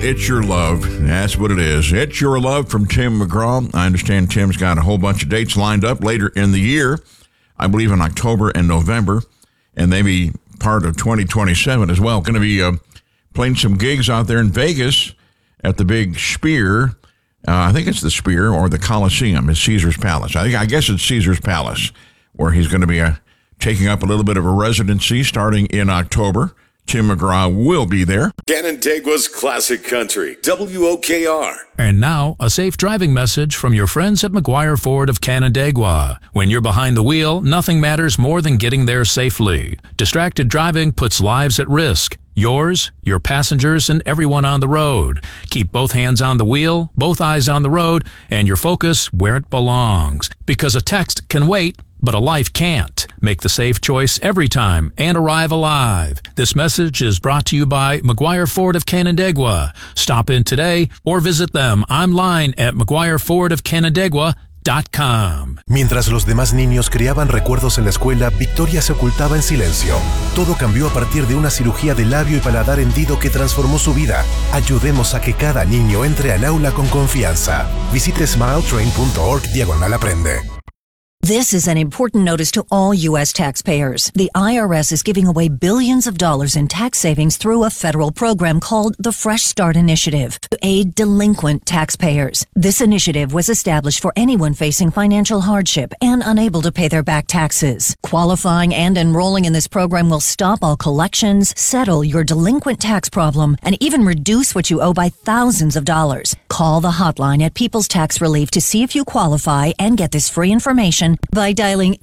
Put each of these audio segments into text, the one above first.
It's Your Love. That's what it is. It's Your Love from Tim McGraw. I understand Tim's got a whole bunch of dates lined up later in the year. I believe in October and November, and maybe part of 2027 as well. Going to be playing some gigs out there in Vegas at the big Sphere. I think it's the Sphere or the Coliseum. It's Caesar's Palace. I guess it's Caesar's Palace, where he's going to be taking up a little bit of a residency starting in October. Tim McGraw will be there. Canandaigua's Classic Country, WOKR. And now, a safe driving message from your friends at McGuire Ford of Canandaigua. When you're behind the wheel, nothing matters more than getting there safely. Distracted driving puts lives at risk. Yours, your passengers, and everyone on the road. Keep both hands on the wheel, both eyes on the road, and your focus where it belongs. Because a text can wait, but a life can't. Make the safe choice every time and arrive alive. This message is brought to you by McGuire Ford of Canandaigua. Stop in today or visit them online at McGuireFord.com. Mientras los demás niños creaban recuerdos en la escuela, Victoria se ocultaba en silencio. Todo cambió a partir de una cirugía de labio y paladar hendido que transformó su vida. Ayudemos a que cada niño entre al aula con confianza. Visite smiletrain.org/aprende. This is an important notice to all U.S. taxpayers. The IRS is giving away billions of dollars in tax savings through a federal program called the Fresh Start Initiative to aid delinquent taxpayers. This initiative was established for anyone facing financial hardship and unable to pay their back taxes. Qualifying and enrolling in this program will stop all collections, settle your delinquent tax problem, and even reduce what you owe by thousands of dollars. Call the hotline at People's Tax Relief to see if you qualify and get this free information by dialing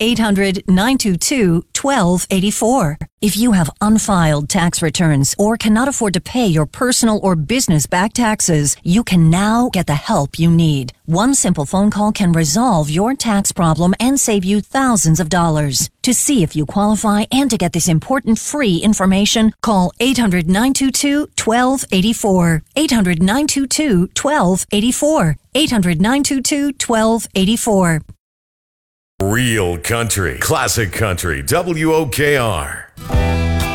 800-922-1284. If you have unfiled tax returns or cannot afford to pay your personal or business back taxes, you can now get the help you need. One simple phone call can resolve your tax problem and save you thousands of dollars. To see if you qualify and to get this important free information, call 800-922-1284. 800-922-1284. 800-922-1284. Real country, classic country, WOKR.